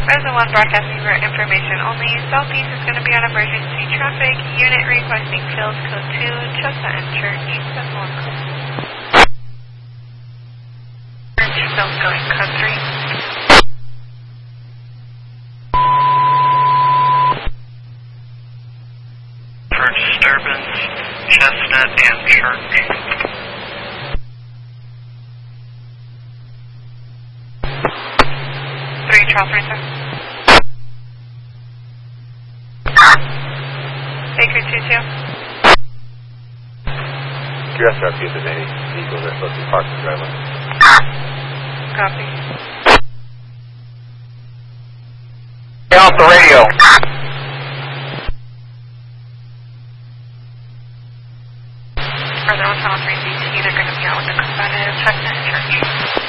Reservoir broadcasting for information only. Southeast is going to be on emergency traffic. Unit requesting field code 2, Chestnut and Church. Reservoir code. Church, field going code 3. For disturbance, Chestnut and Church. 3 Charles Racer. Baker 2-2. Your SRP is any vehicles that are supposed to be parked in the driveway. Copy. Get off the radio. Further on Tunnel 3CT, they're going to be out with the competitive Chestnut and Church.